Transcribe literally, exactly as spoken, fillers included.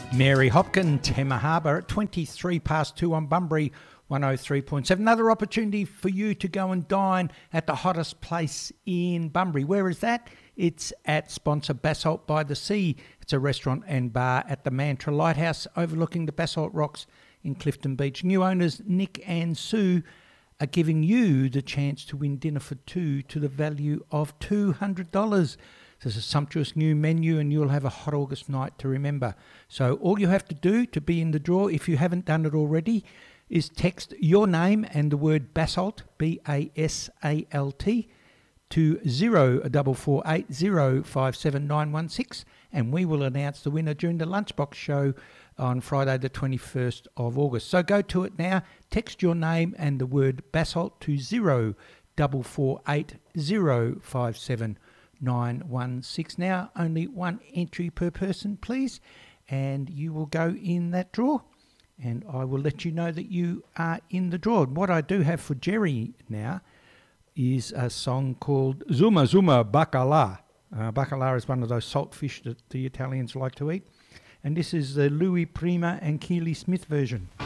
Mary Hopkin, Tema Harbour at twenty-three past two on Bunbury one oh three point seven. Another opportunity for you to go and dine at the hottest place in Bunbury. Where is that? It's at sponsor Basalt by the Sea. It's a restaurant and bar at the Mantra Lighthouse overlooking the Basalt Rocks in Clifton Beach. New owners Nick and Sue are giving you the chance to win dinner for two to the value of two hundred dollars. There's a sumptuous new menu and you'll have a hot August night to remember. So all you have to do to be in the draw, if you haven't done it already, is text your name and the word Basalt, B A S A L T, to zero four four eight zero five seven nine one six, and we will announce the winner during the Lunchbox show on Friday the twenty-first of August. So go to it now, text your name and the word Basalt to zero four four eight zero five seven nine one six. Now only one entry per person, please, and you will go in that draw, and I will let you know that you are in the draw. What I do have for Jerry now is a song called Zuma Zuma Bacala. Uh, bacala is one of those salt fish that the Italians like to eat, and this is the Louis Prima and Keely Smith version.